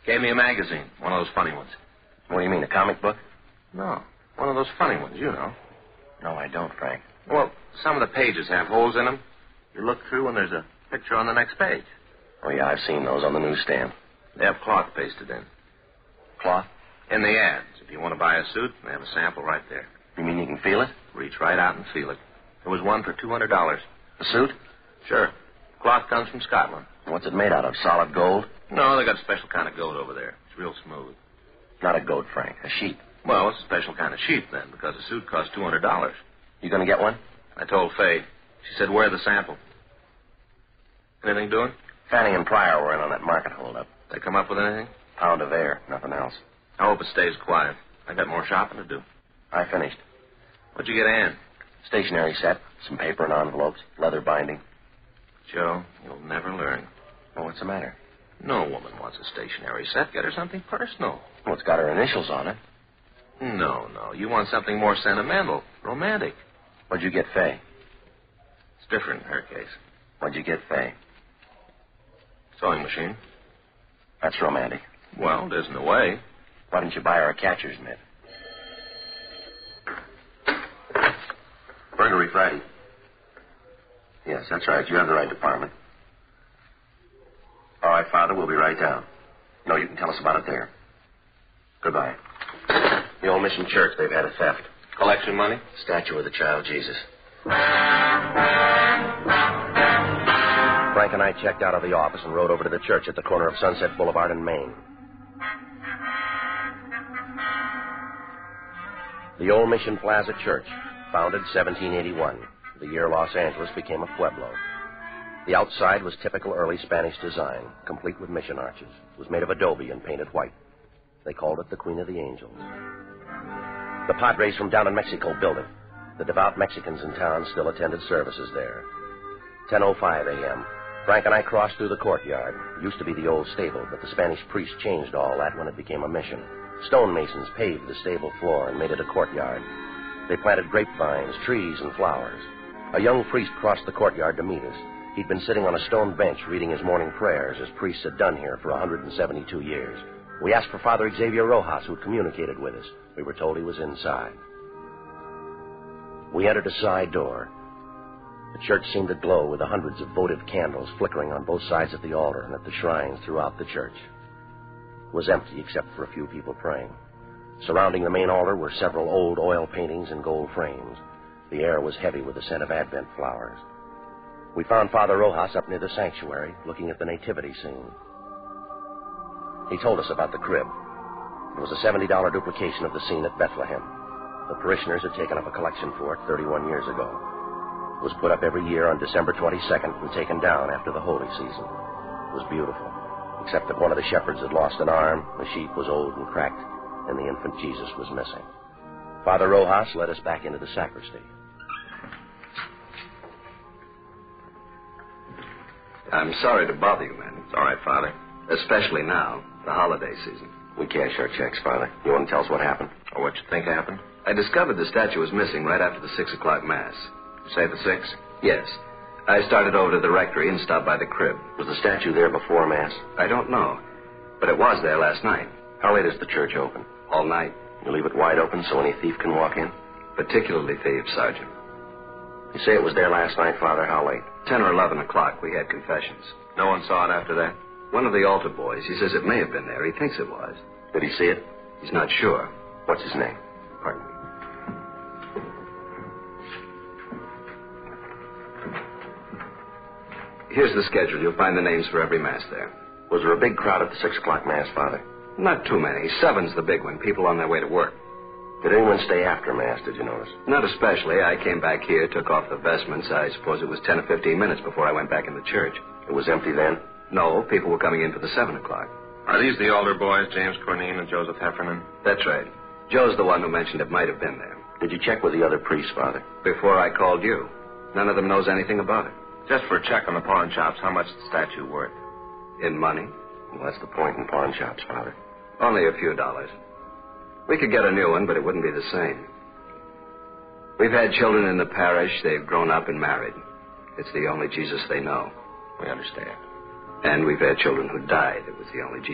Gave me a magazine, one of those funny ones. What do you mean, a comic book? No, one of those funny ones, you know. No, I don't, Frank. Well, some of the pages have holes in them. You look through and there's a picture on the next page. Oh, yeah, I've seen those on the newsstand. They have cloth pasted in. Cloth? In the ads. If you want to buy a suit, they have a sample right there. You mean you can feel it? Reach right out and feel it. There was one for $200. A suit? Sure. Cloth comes from Scotland. What's it made out of, solid gold? No, they got a special kind of goat over there. It's real smooth. Not a goat, Frank, a sheep. Well, it's a special kind of sheep, then, because a suit costs $200. You gonna get one? I told Faye. She said, wear the sample. Anything doing? Fanning and Pryor were in on that market holdup. They come up with anything? Pound of air, nothing else. I hope it stays quiet. I got more shopping to do. I finished. What'd you get, Ann? Stationery set, some paper and envelopes, leather binding. Joe, you'll never learn. Well, what's the matter? No woman wants a stationery set. Get her something personal. Well, it's got her initials on it. No. You want something more sentimental, romantic. What'd you get Faye? It's different in her case. What'd you get Faye? Sewing machine. That's romantic. Well, it isn't a way. Why didn't you buy her a catcher's mitt? Burglary Friday. Yes, that's right. You have the right department. All right, Father, we'll be right down. No, you can tell us about it there. Goodbye. The old mission church, they've had a theft. Collection money? Statue of the child Jesus. Frank and I checked out of the office and rode over to the church at the corner of Sunset Boulevard and Main. The Old Mission Plaza Church, founded 1781, the year Los Angeles became a pueblo. The outside was typical early Spanish design, complete with mission arches. It was made of adobe and painted white. They called it the Queen of the Angels. The Padres from down in Mexico built it. The devout Mexicans in town still attended services there. 10:05 a.m. Frank and I crossed through the courtyard. It used to be the old stable, but the Spanish priest changed all that when it became a mission. Stonemasons paved the stable floor and made it a courtyard. They planted grapevines, trees, and flowers. A young priest crossed the courtyard to meet us. He'd been sitting on a stone bench reading his morning prayers, as priests had done here for 172 years. We asked for Father Xavier Rojas, who'd communicated with us. We were told he was inside. We entered a side door. The church seemed to glow with the hundreds of votive candles flickering on both sides of the altar and at the shrines throughout the church. It was empty except for a few people praying. Surrounding the main altar were several old oil paintings in gold frames. The air was heavy with the scent of Advent flowers. We found Father Rojas up near the sanctuary, looking at the nativity scene. He told us about the crib. It was a $70 duplication of the scene at Bethlehem. The parishioners had taken up a collection for it 31 years ago. It was put up every year on December 22nd and taken down after the holy season. It was beautiful, except that one of the shepherds had lost an arm, the sheep was old and cracked, and the infant Jesus was missing. Father Rojas led us back into the sacristy. I'm sorry to bother you, man. It's all right, Father. Especially now, the holiday season. We cash our checks, Father. You want to tell us what happened? Or what you think happened? I discovered the statue was missing right after the 6 o'clock Mass. You say the 6? Yes. I started over to the rectory and stopped by the crib. Was the statue there before Mass? I don't know, but it was there last night. How late is the church open? All night. You leave it wide open so any thief can walk in? Particularly thieves, Sergeant. You say it was there last night, Father. How late? 10 or 11 o'clock, we had confessions. No one saw it after that? One of the altar boys, he says it may have been there. He thinks it was. Did he see it? He's not sure. What's his name? Pardon me. Here's the schedule. You'll find the names for every Mass there. Was there a big crowd at the 6 o'clock Mass, Father? Not too many. 7's the big one. People on their way to work. Did anyone stay after Mass, did you notice? Not especially. I came back here, took off the vestments. I suppose it was 10 or 15 minutes before I went back in the church. It was empty then? No, people were coming in for the 7 o'clock. Are these the older boys, James Cornine and Joseph Heffernan? That's right. Joe's the one who mentioned it might have been there. Did you check with the other priests, Father? Before I called you. None of them knows anything about it. Just for a check on the pawn shops, how much is the statue worth? In money? Well, that's the point in pawn shops, Father. Only a few dollars. We could get a new one, but it wouldn't be the same. We've had children in the parish. They've grown up and married. It's the only Jesus they know. We understand. And we've had children who died. It was the only Jesus.